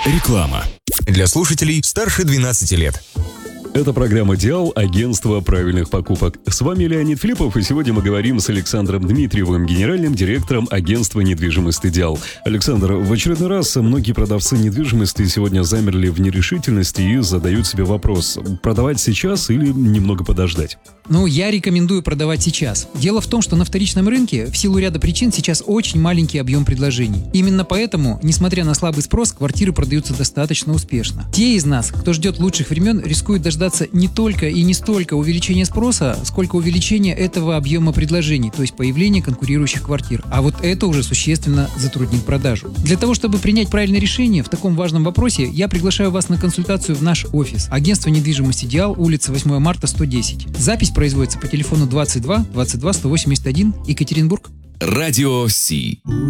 Реклама. Для слушателей старше 12 лет. Это программа «Диал», агентство правильных покупок. С вами Леонид Филиппов, и сегодня мы говорим с Александром Дмитриевым, генеральным директором агентства недвижимости «Диал». Александр, в очередной раз многие продавцы недвижимости сегодня замерли в нерешительности и задают себе вопрос: продавать сейчас или немного подождать? Я рекомендую продавать сейчас. Дело в том, что на вторичном рынке в силу ряда причин сейчас очень маленький объем предложений. Именно поэтому, несмотря на слабый спрос, квартиры продаются достаточно успешно. Те из нас, кто ждет лучших времен, рискуют дождаться не только и не столько увеличения спроса, сколько увеличения этого объема предложений, то есть появления конкурирующих квартир. А вот это уже существенно затруднит продажу. Для того, чтобы принять правильное решение в таком важном вопросе, я приглашаю вас на консультацию в наш офис. Агентство недвижимости «Диал», улица 8 марта, 110. Запись производится по телефону 22 22 181, Екатеринбург. Радио Си.